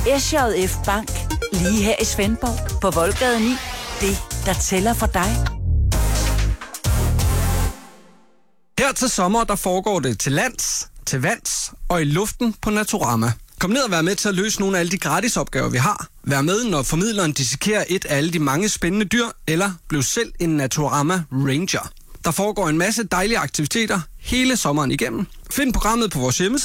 SJF Bank. Lige her i Svendborg. På Voldgade 9. Det, der tæller for dig. Her til sommer, der foregår det til lands, til vands og i luften på Naturama. Kom ned og vær med til at løse nogle af alle de gratisopgaver, vi har. Vær med, når formidleren dissekerer et af alle de mange spændende dyr, eller bliv selv en Naturama Ranger. Der foregår en masse dejlige aktiviteter hele sommeren igennem. Find programmet på vores hjemmeside.